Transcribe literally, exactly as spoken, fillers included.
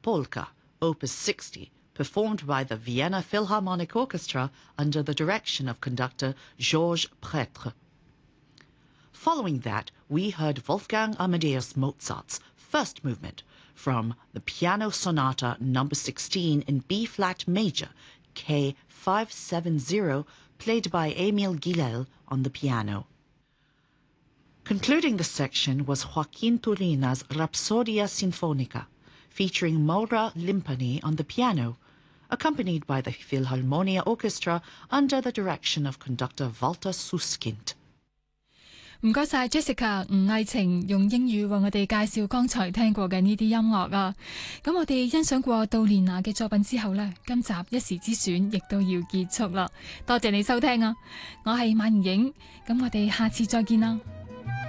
Polka, Opus sixty, performed by the Vienna Philharmonic Orchestra under the direction of conductor Georges Prêtre. Following that, we heard Wolfgang Amadeus Mozart's first movement from the Piano Sonata number sixteen in B-flat major, K five seventy, played by Emil Gilel on the piano. Concluding the section was Joaquin Turina's Rhapsodia Sinfonica, featuring Maura Limpani on the piano, accompanied by the Philharmonia Orchestra under the direction of conductor Walter Susskind. 唔該晒 Jessica 吳藝晴用英語為我哋介紹剛才聽過嘅呢啲音樂啊！咁我哋欣賞過杜蓮娜嘅作品之後呢，今集一時之選亦都要結束啦。多謝你收聽啊！我係馬盈影，咁我哋下次再見啦。